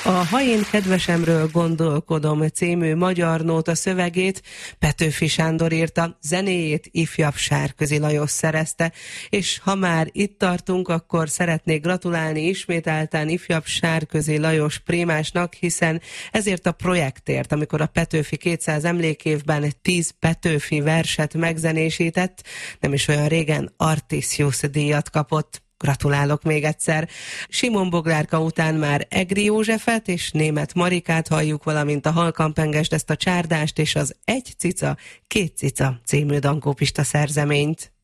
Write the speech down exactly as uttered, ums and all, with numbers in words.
A Ha én kedvesemről gondolkodom című magyar nóta szövegét Petőfi Sándor írta, zenéjét ifjabb Sárközi Lajos szerezte, és ha már itt tartunk, akkor szeretnék gratulálni ismételten ifjabb Sárközi Lajos prémásnak, hiszen ezért a projektért, amikor a Petőfi kétszáz emlékévben tíz Petőfi verset megzenésített, nem is olyan régen Artisius díjat kapott. Gratulálok még egyszer. Simon Boglárka után már Egri Józsefet és Németh Marikát halljuk, valamint a Halkampengest, ezt a csárdást és az Egy cica, két cica című dankópista szerzeményt.